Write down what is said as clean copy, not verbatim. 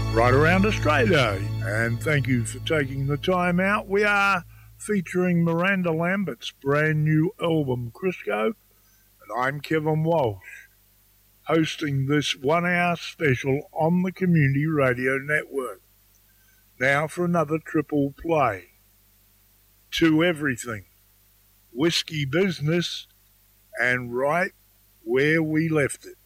right around Australia. And thank you for taking the time out. We are featuring Miranda Lambert's brand new album, Crisco, and I'm Kevin Walsh, hosting this 1 hour special on the Community Radio Network. Now for another triple play. To Everything, Whiskey Business, and Right Where We Left It.